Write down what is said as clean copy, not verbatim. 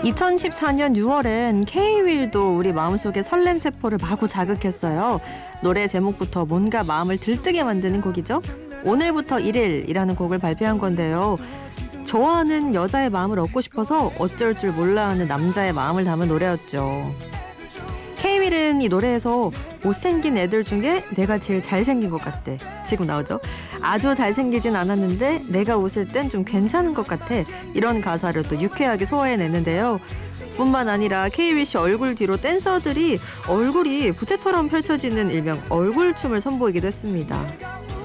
2014년 6월엔 K-윌도 우리 마음속에 설렘 세포를 마구 자극했어요. 노래 제목부터 뭔가 마음을 들뜨게 만드는 곡이죠. 오늘부터 1일이라는 곡을 발표한 건데요. 좋아하는 여자의 마음을 얻고 싶어서 어쩔 줄 몰라 하는 남자의 마음을 담은 노래였죠. K-윌은 이 노래에서 못생긴 애들 중에 내가 제일 잘생긴 것 같대. 지금 나오죠. 아주 잘생기진 않았는데 내가 웃을 땐 좀 괜찮은 것 같아. 이런 가사를 또 유쾌하게 소화해냈는데요. 뿐만 아니라 K-윌 씨 얼굴 뒤로 댄서들이 얼굴이 부채처럼 펼쳐지는 일명 얼굴춤을 선보이기도 했습니다.